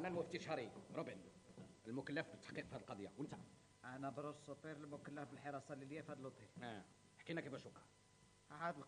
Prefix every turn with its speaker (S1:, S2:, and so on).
S1: انا المفتي شهري روبن المكلف بالتحقيق في هذه القضيه، وانت؟
S2: انا بروس سوبير المكلف بالحراسه الليليه في هذا الاوتيل.
S1: حكينا كيفاش وقع.
S2: هذا